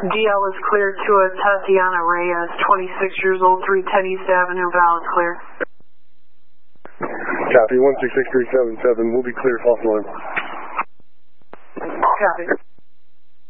DL is cleared to a Tatiana Reyes, 26 years old, 310 East Avenue, valid clear. Copy, 166377, we'll be clear, false alarm. Copy.